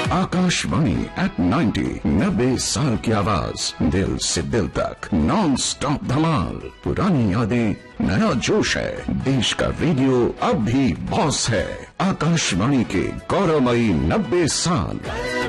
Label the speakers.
Speaker 1: आकाशवाणी @90 90 साल की आवाज, दिल से दिल तक नॉन स्टॉप धमाल। पुरानी यादें, नया जोश है। देश का रेडियो अब भी बॉस है। आकाशवाणी के गौरवमयी 90 साल।